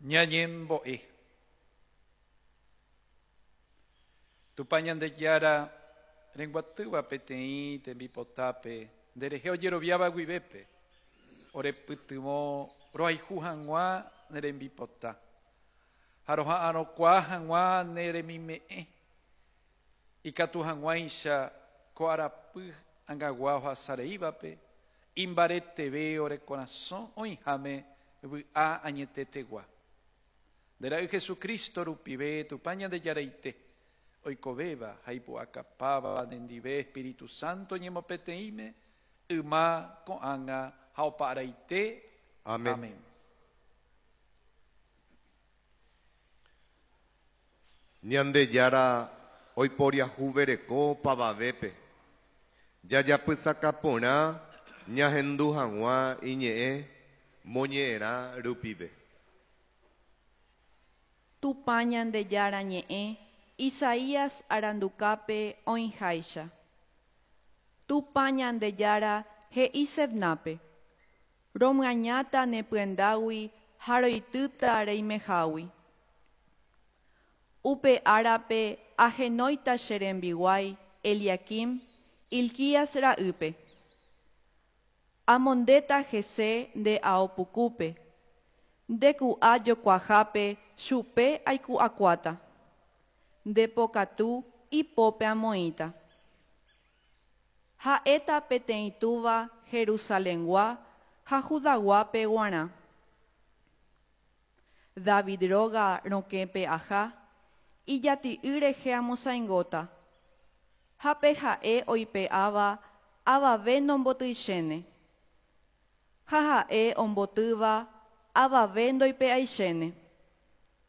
ñañembo'e. Tupañandejara renguatýva peteĩ tembipotápe nderehe ojeroviáva guivépe orepytyvõ roayhu hag̃ua nerembipota ha roha'ãrõkua hag̃ua neremime'ẽ ikatu hag̃uáicha ko arapy angagua ohasareívape imbareteve ore corazón oĩháme vy'a añetetegua. Ndera'y Jesucristo rupive tupañandejaraite oikovéva ha ipu'akapáva nendive Espíritu Santo ñemopeteĩme yma ko'ág̃a ha opa'ãraite. Amén. Amén. Ñandejára oiporiahuvereko pavavépe. Jajapysaka porã ñahendu hag̃ua iñe'ẽ moñe'ẽrã rupive. Tupa ñandejára ñe'ẽ Isaías arandukápe oĩháicha. Tupa ñandejára he'i Sevnápe. Romyañáta nepyendágui ha roitýta reimehágui. Upe árape ahenóita che rembiguái Eliakim, Ilquías ra'ýpe. Amondéta hese nde ao pukúpe. Ndeku'a jokuahápe chupe aiku'akuáta. Ndepokatu ipópe amoĩta. Ha'éta peteĩ túva Jerusalengua ha Judaguápe g̃uarã. David róga rokẽpe aha, ijati'y rehe amosãingóta. Ha pe ha'e oipe'áva avave nombotyichéne. Ha ha'e ombotýva avave ndoipe'aichéne.